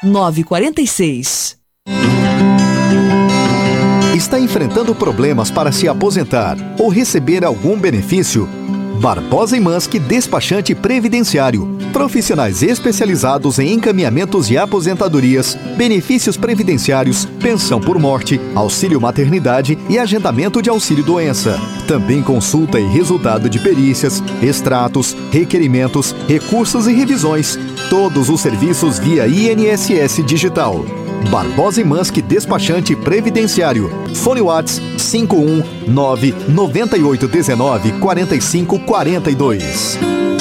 946. Está enfrentando problemas para se aposentar ou receber algum benefício? Barbosa e Manski Despachante Previdenciário. Profissionais especializados em encaminhamentos de aposentadorias, benefícios previdenciários, pensão por morte, auxílio maternidade e agendamento de auxílio-doença. Também consulta e resultado de perícias, extratos, requerimentos, recursos e revisões. Todos os serviços via INSS Digital. Barbosa e Manski Despachante Previdenciário. Fone WhatsApp 519 9819 4542.